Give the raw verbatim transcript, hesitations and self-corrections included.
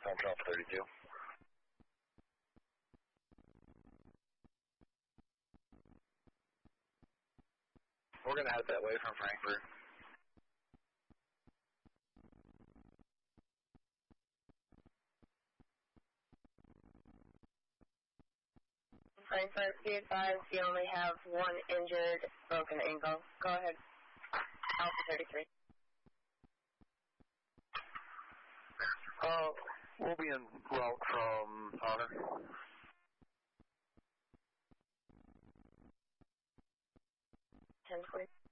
Central Alpha thirty-two. We're going to head that way from Frankfurt. Frankfurt, be advised you only have one injured broken ankle. Go ahead. Alpha thirty-three. Uh, we'll be en route from Honor. ten twenty.